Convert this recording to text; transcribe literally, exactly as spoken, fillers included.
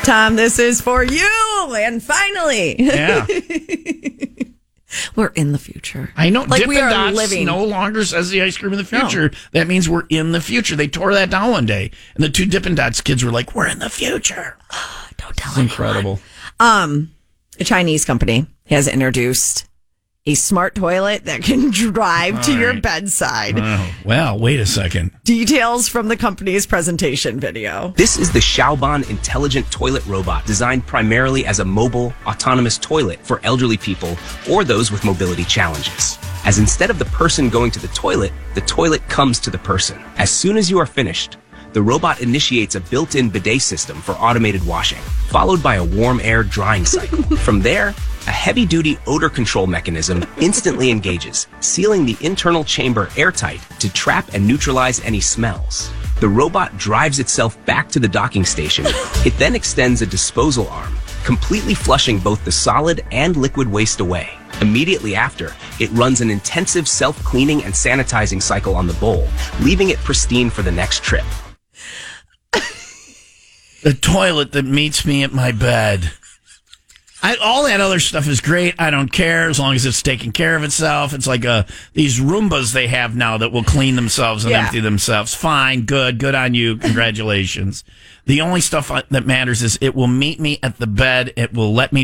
Tom, this is for you. And finally, Yeah. we're in the future. I know. Like Dippin' we are Dots living. no longer says the ice cream in the future. No. That means we're in the future. They tore that down one day, and the two Dippin' Dots kids were like, "We're in the future." Don't tell It's anyone. incredible. Um, a Chinese company has introduced a smart toilet that can drive All to your right. bedside. Oh, well, wait a second. Details from the company's presentation video. This is the Xiaoban intelligent toilet robot designed primarily as a mobile, autonomous toilet for elderly people or those with mobility challenges. As instead of the person going to the toilet, the toilet comes to the person. As soon as you are finished, the robot initiates a built-in bidet system for automated washing, followed by a warm air drying cycle. From there, a heavy-duty odor control mechanism instantly engages, sealing the internal chamber airtight to trap and neutralize any smells. The robot drives itself back to the docking station. It then extends a disposal arm, completely flushing both the solid and liquid waste away. Immediately after, it runs an intensive self-cleaning and sanitizing cycle on the bowl, leaving it pristine for the next trip. The toilet that meets me at my bed. I, all that other stuff is great. I don't care as long as it's taking care of itself. It's like uh, these Roombas they have now that will clean themselves and Yeah. empty themselves. Fine, good, good on you. Congratulations. The only stuff that matters is it will meet me at the bed. It will let me